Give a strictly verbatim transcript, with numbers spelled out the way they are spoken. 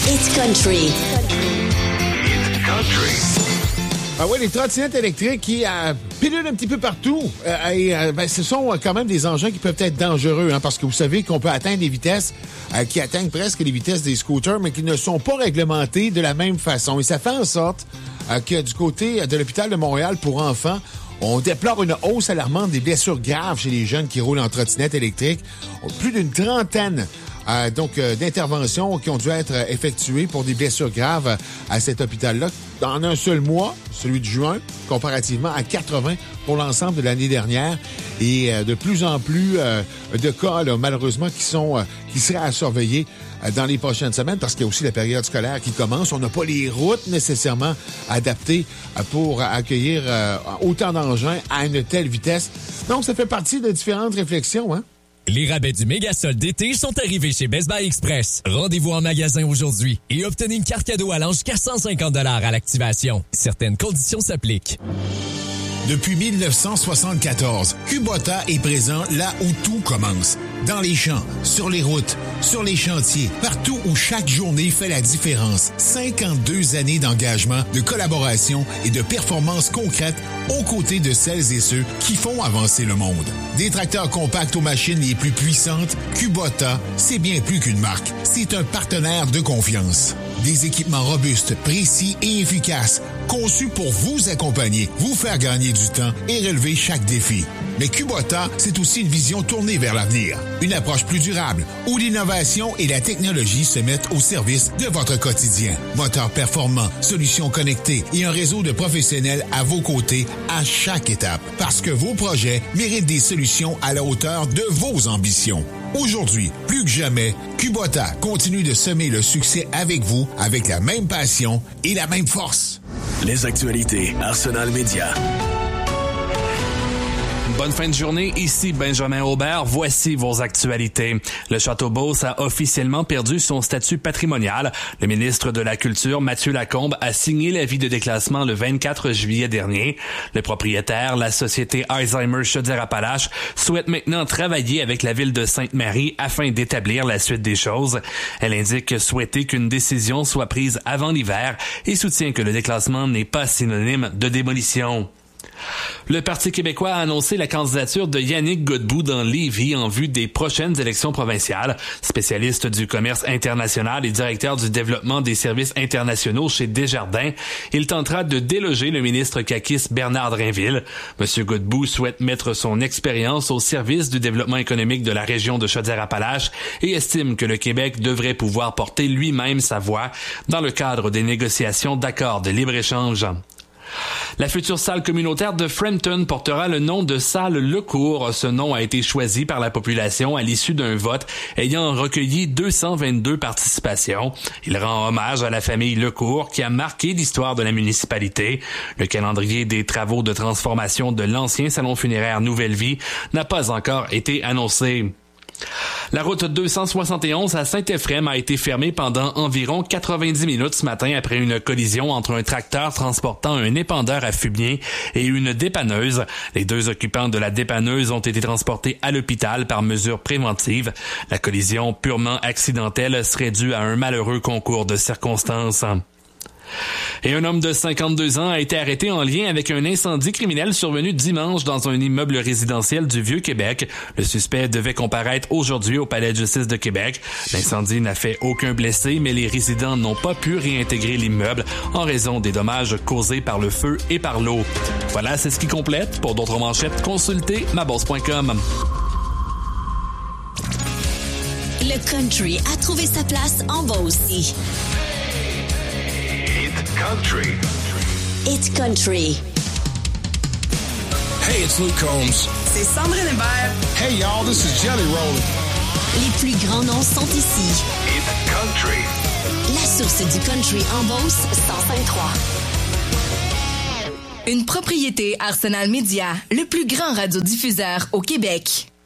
It's country. It's country. Ah oui, les trottinettes électriques qui euh, pilulent un petit peu partout. Euh, et, euh, ben, ce sont quand même des engins qui peuvent être dangereux, hein, parce que vous savez qu'on peut atteindre des vitesses euh, qui atteignent presque les vitesses des scooters, mais qui ne sont pas réglementées de la même façon. Et ça fait en sorte euh, que du côté de l'hôpital de Montréal pour enfants, on déplore une hausse alarmante des blessures graves chez les jeunes qui roulent en trottinette électrique. Plus d'une trentaine euh, donc euh, d'interventions qui ont dû être effectuées pour des blessures graves à cet hôpital-là en un seul mois, celui de juin, comparativement à quatre-vingts pour l'ensemble de l'année dernière. Et euh, de plus en plus euh, de cas, là, malheureusement, qui sont euh, qui seraient à surveiller euh, dans les prochaines semaines, parce qu'il y a aussi la période scolaire qui commence. On n'a pas les routes nécessairement adaptées euh, pour accueillir euh, autant d'engins à une telle vitesse. Donc, ça fait partie de différentes réflexions, hein? Les rabais du méga-solde d'été sont arrivés chez Best Buy Express. Rendez-vous en magasin aujourd'hui et obtenez une carte cadeau allant jusqu'à cent cinquante dollars à l'activation. Certaines conditions s'appliquent. Depuis dix-neuf cent soixante-quatorze, Kubota est présent là où tout commence. Dans les champs, sur les routes, sur les chantiers, partout où chaque journée fait la différence. cinquante-deux années d'engagement, de collaboration et de performances concrètes aux côtés de celles et ceux qui font avancer le monde. Des tracteurs compacts aux machines les plus puissantes, Kubota, c'est bien plus qu'une marque. C'est un partenaire de confiance. Des équipements robustes, précis et efficaces, conçus pour vous accompagner, vous faire gagner du temps et relever chaque défi. Mais Kubota, c'est aussi une vision tournée vers l'avenir. Une approche plus durable, où l'innovation et la technologie se mettent au service de votre quotidien. Moteurs performants, solutions connectées et un réseau de professionnels à vos côtés à chaque étape. Parce que vos projets méritent des solutions à la hauteur de vos ambitions. Aujourd'hui, plus que jamais, Kubota continue de semer le succès avec vous, avec la même passion et la même force. Les actualités Arsenal Média. Bonne fin de journée, ici Benjamin Aubert. Voici vos actualités. Le Château Beauce a officiellement perdu son statut patrimonial. Le ministre de la Culture, Mathieu Lacombe, a signé l'avis de déclassement le vingt-quatre juillet dernier. Le propriétaire, la société Alzheimer Chaudière-Appalaches, souhaite maintenant travailler avec la ville de Sainte-Marie afin d'établir la suite des choses. Elle indique souhaiter qu'une décision soit prise avant l'hiver et soutient que le déclassement n'est pas synonyme de démolition. Le Parti québécois a annoncé la candidature de Yannick Godbout dans Lévis en vue des prochaines élections provinciales. Spécialiste du commerce international et directeur du développement des services internationaux chez Desjardins, il tentera de déloger le ministre caquiste Bernard Drinville. Monsieur Godbout souhaite mettre son expérience au service du développement économique de la région de Chaudière-Appalaches et estime que le Québec devrait pouvoir porter lui-même sa voix dans le cadre des négociations d'accords de libre-échange. La future salle communautaire de Frampton portera le nom de salle Lecourt. Ce nom a été choisi par la population à l'issue d'un vote ayant recueilli deux cent vingt-deux participations. Il rend hommage à la famille Lecourt qui a marqué l'histoire de la municipalité. Le calendrier des travaux de transformation de l'ancien salon funéraire Nouvelle Vie n'a pas encore été annoncé. La route deux cent soixante et onze à Saint-Éphrem a été fermée pendant environ quatre-vingt-dix minutes ce matin après une collision entre un tracteur transportant un épandeur à fumier et une dépanneuse. Les deux occupants de la dépanneuse ont été transportés à l'hôpital par mesure préventive. La collision purement accidentelle serait due à un malheureux concours de circonstances. Et un homme de cinquante-deux ans a été arrêté en lien avec un incendie criminel survenu dimanche dans un immeuble résidentiel du Vieux-Québec. Le suspect devait comparaître aujourd'hui au Palais de justice de Québec. L'incendie n'a fait aucun blessé, mais les résidents n'ont pas pu réintégrer l'immeuble en raison des dommages causés par le feu et par l'eau. Voilà, c'est ce qui complète. Pour d'autres manchettes, consultez ma bourse point com. Le country a trouvé sa place en Beauce. It's country. It's country. Hey, it's Luke Combs. C'est Sandrine Hébert. Hey, y'all, this is Jelly Roll. Les plus grands noms sont ici. It's country. La source du country en Beauce, cent cinq trois. Une propriété Arsenal Média, le plus grand radiodiffuseur au Québec.